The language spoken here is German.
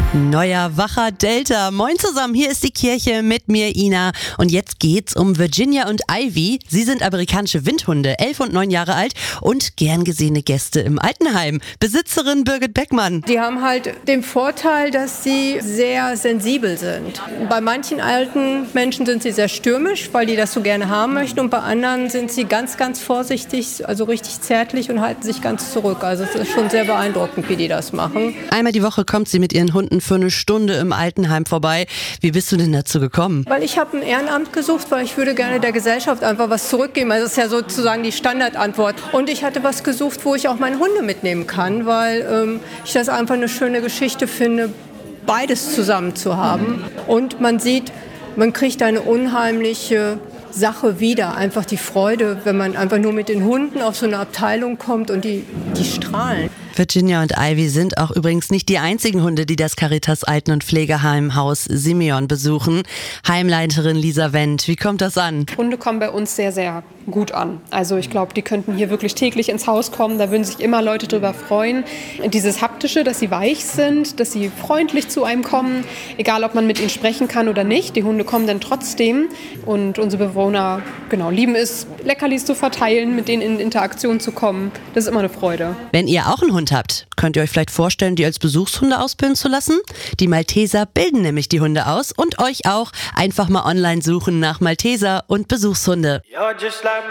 Neuer wacher Delta. Moin zusammen, hier ist die Kirche mit mir, Ina. Und jetzt geht's um Virginia und Ivy. Sie sind amerikanische Windhunde, 11 und 9 Jahre alt und gern gesehene Gäste im Altenheim. Besitzerin Birgit Beckmann. Die haben halt den Vorteil, dass sie sehr sensibel sind. Bei manchen alten Menschen sind sie sehr stürmisch, weil die das so gerne haben möchten. Und bei anderen sind sie ganz, ganz vorsichtig, also richtig zärtlich und halten sich ganz zurück. Also es ist schon sehr beeindruckend, wie die das machen. Einmal die Woche kommt sie mit ihren Hunden für eine Stunde im Altenheim vorbei. Wie bist du denn dazu gekommen? Weil ich habe ein Ehrenamt gesucht, weil ich würde gerne der Gesellschaft einfach was zurückgeben. Also das ist ja sozusagen die Standardantwort. Und ich hatte was gesucht, wo ich auch meine Hunde mitnehmen kann, weil ich das einfach eine schöne Geschichte finde, beides zusammen zu haben. Und man sieht, man kriegt eine unheimliche Sache wieder. Einfach die Freude, wenn man einfach nur mit den Hunden auf so eine Abteilung kommt und die strahlen. Virginia und Ivy sind auch übrigens nicht die einzigen Hunde, die das Caritas Alten- und Pflegeheim Haus Simeon besuchen. Heimleiterin Lisa Wendt, wie kommt das an? Hunde kommen bei uns sehr, sehr gut an. Also ich glaube, die könnten hier wirklich täglich ins Haus kommen. Da würden sich immer Leute drüber freuen. Dieses Haptische, dass sie weich sind, dass sie freundlich zu einem kommen, egal ob man mit ihnen sprechen kann oder nicht. Die Hunde kommen dann trotzdem. Und unsere Bewohner lieben es, Leckerlis zu verteilen, mit denen in Interaktion zu kommen. Das ist immer eine Freude. Wenn ihr auch einen Hund habt, könnt ihr euch vielleicht vorstellen, die als Besuchshunde ausbilden zu lassen? Die Malteser bilden nämlich die Hunde aus und euch auch. Einfach mal online suchen nach Malteser und Besuchshunde.